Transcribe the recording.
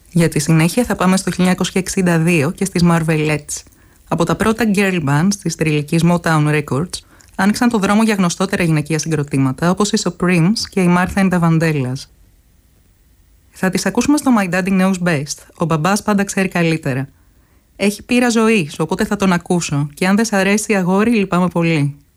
Για τη συνέχεια θα πάμε στο 1962 και στις Marvelettes. Από τα πρώτα girl bands της θρυλικής Motown Records άνοιξαν το δρόμο για γνωστότερα γυναικεία συγκροτήματα όπως οι Supremes και η Martha and the Vandellas. Θα τις ακούσουμε στο My Daddy Knows Best. Ο μπαμπάς πάντα ξέρει καλύτερα. Έχει πείρα ζωής, οπότε θα τον ακούσω και αν δεν σ' αρέσει αγόρι λυπάμαι πολύ.